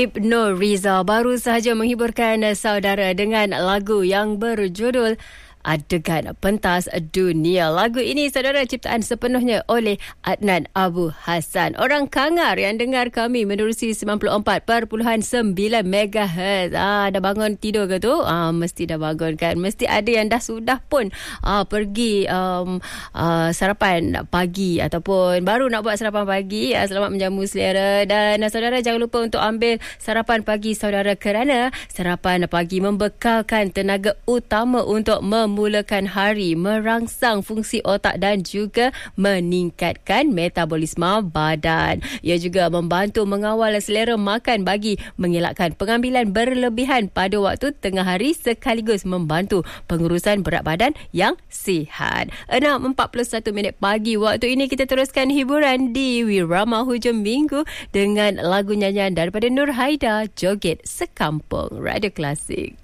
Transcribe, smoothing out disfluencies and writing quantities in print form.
Ibnu Riza baru sahaja menghiburkan saudara dengan lagu yang berjudul Adegan Pentas Dunia. Lagu ini saudara ciptaan sepenuhnya oleh Adnan Abu Hassan. Orang Kangar yang dengar kami menerusi 94.9 MHz. Dah bangun tidur ke tu? Mesti dah bangun kan. Mesti ada yang sudah pun pergi sarapan pagi ataupun baru nak buat sarapan pagi. Selamat menjamu selera. Dan saudara jangan lupa untuk ambil sarapan pagi saudara, kerana sarapan pagi membekalkan tenaga utama untuk memulakan hari, merangsang fungsi otak dan juga meningkatkan metabolisme badan. Ia juga membantu mengawal selera makan bagi mengelakkan pengambilan berlebihan pada waktu tengah hari, sekaligus membantu pengurusan berat badan yang sihat. 6.41 pagi waktu ini kita teruskan hiburan di Wirama Hujung Minggu dengan lagu nyanyian daripada Nur Haida, Joget Sekampung, Radio Klasik.